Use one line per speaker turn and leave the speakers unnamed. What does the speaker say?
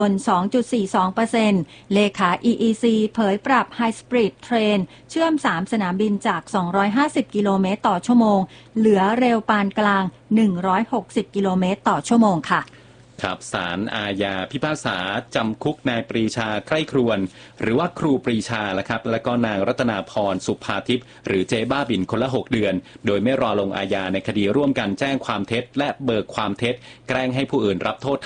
2.42% เลขา EEC เผยปรับ High Speed Train เชื่อม 3 สนามบินจาก 250 กิโลเมตรต่อชั่วโมงเหลือเร็วปานกลาง 160 กิโลเมตรต่อชั่วโมงค่ะ
ครับศาลอาญาพิพากษาจำคุกนายปรีชาใคร่ครวญหรือว่าครูปรีชาและครับและก็นางรัตนาพรสุภาทิพย์หรือเจ๊บ้าบินคนละ6 เดือนโดยไม่รอลงอาญาในคดีร่วมกันแจ้งความเท็จและเบิกความเท็จแกล้งให้ผู้อื่นรับโทษ